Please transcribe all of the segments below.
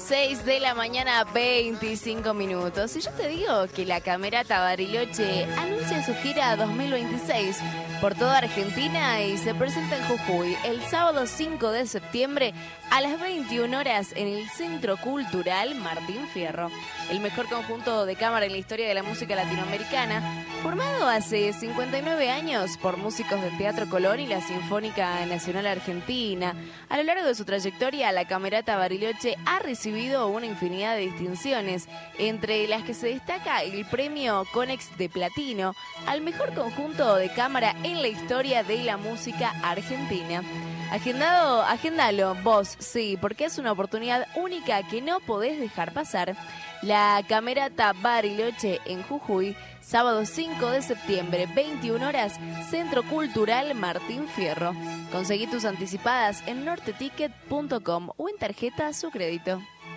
6 de la mañana, 25 minutos. Y yo te digo que la Camerata Bariloche anuncia su gira 2026 por toda Argentina y se presenta en Jujuy el sábado 5 de septiembre a las 21 horas en el Centro Cultural Martín Fierro. El mejor conjunto de cámara en la historia de la música latinoamericana, formado hace 59 años por músicos del Teatro Colón y la Sinfónica Nacional Argentina. A lo largo de su trayectoria, la Camerata Bariloche ha recibido una infinidad de distinciones, entre las que se destaca el premio Conex de Platino al mejor conjunto de cámara en la historia de la música argentina. Agéndalo vos, sí, porque es una oportunidad única que no podés dejar pasar. La Camerata Bariloche en Jujuy, sábado 5 de septiembre, 21 horas, Centro Cultural Martín Fierro. Conseguí tus anticipadas en norteticket.com o en tarjeta su crédito.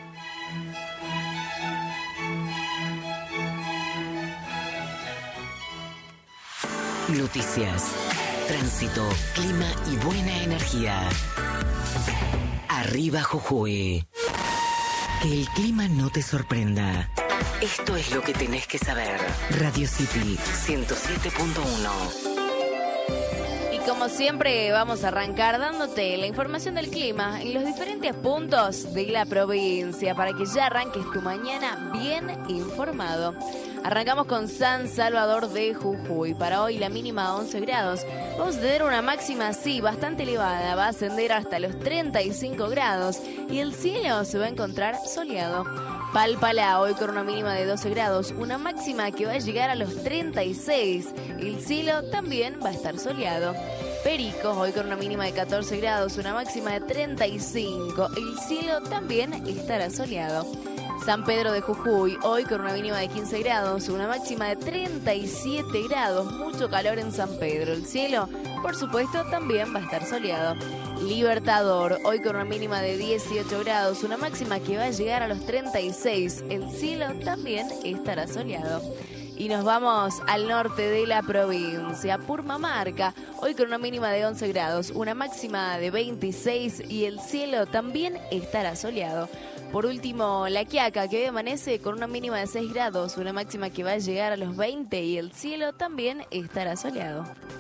Noticias, tránsito, clima y buena energía. Arriba Jujuy. Que el clima no te sorprenda. Esto es lo que tenés que saber. Radio City 107.1. Como siempre, vamos a arrancar dándote la información del clima en los diferentes puntos de la provincia para que ya arranques tu mañana bien informado. Arrancamos con San Salvador de Jujuy. Para hoy la mínima 11 grados. Vamos a tener una máxima, sí, bastante elevada. Va a ascender hasta los 35 grados y el cielo se va a encontrar soleado. Palpalá, hoy con una mínima de 12 grados, una máxima que va a llegar a los 36. El cielo también va a estar soleado. Pericos, hoy con una mínima de 14 grados, una máxima de 35. El cielo también estará soleado. San Pedro de Jujuy, hoy con una mínima de 15 grados, una máxima de 37 grados. Mucho calor en San Pedro. El cielo, por supuesto, también va a estar soleado. Libertador, hoy con una mínima de 18 grados, una máxima que va a llegar a los 36. El cielo también estará soleado. Y nos vamos al norte de la provincia, Purmamarca, hoy con una mínima de 11 grados, una máxima de 26 y el cielo también estará soleado. Por último, La Quiaca, que hoy amanece con una mínima de 6 grados, una máxima que va a llegar a los 20 y el cielo también estará soleado.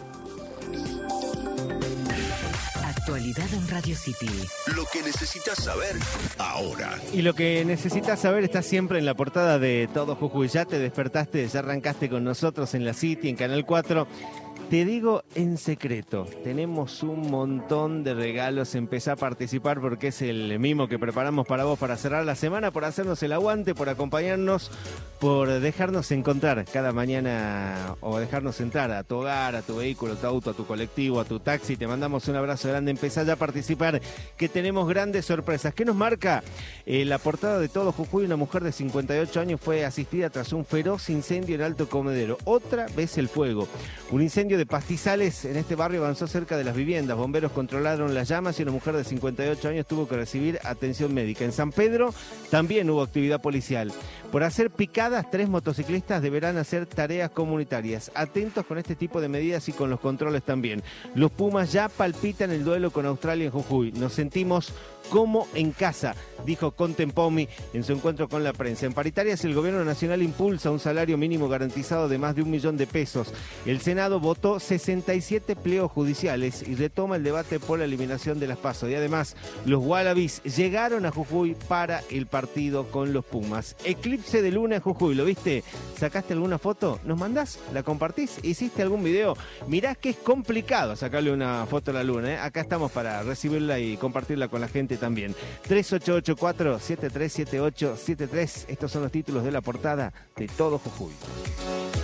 Actualidad en Radio City. Lo que necesitas saber ahora. Y lo que necesitas saber está siempre en la portada de Todo Jujuy. Ya te despertaste, ya arrancaste con nosotros en la City, en Canal 4. Te digo en secreto, tenemos un montón de regalos. Empezá a participar porque es el mimo que preparamos para vos para cerrar la semana, por hacernos el aguante, por acompañarnos, por dejarnos encontrar cada mañana o dejarnos entrar a tu hogar, a tu vehículo, a tu auto, a tu colectivo, a tu taxi. Te mandamos un abrazo grande. Empezá ya a participar que tenemos grandes sorpresas. ¿Qué nos marca? La portada de Todo Jujuy, una mujer de 58 años fue asistida tras un feroz incendio en Alto Comedero. Otra vez el fuego. Un incendio de pastizales en este barrio avanzó cerca de las viviendas. Bomberos controlaron las llamas y una mujer de 58 años tuvo que recibir atención médica. En San Pedro también hubo actividad policial. Por hacer picadas, 3 motociclistas deberán hacer tareas comunitarias. Atentos con este tipo de medidas y con los controles también. Los Pumas ya palpitan el duelo con Australia en Jujuy. Nos sentimos como en casa, dijo Contempomi en su encuentro con la prensa. En paritarias, el gobierno nacional impulsa un salario mínimo garantizado de más de 1 millón de pesos. El Senado votó 67 pleos judiciales y retoma el debate por la eliminación de las PASO. Y además, los Wallabies llegaron a Jujuy para el partido con los Pumas. Eclipse de luna en Jujuy, ¿lo viste? ¿Sacaste alguna foto? ¿Nos mandás? ¿La compartís? ¿Hiciste algún video? Mirá que es complicado sacarle una foto a la luna, ¿eh? Acá estamos para recibirla y compartirla con la gente también. 3884-737873. Estos son los títulos de la portada de Todo Jujuy.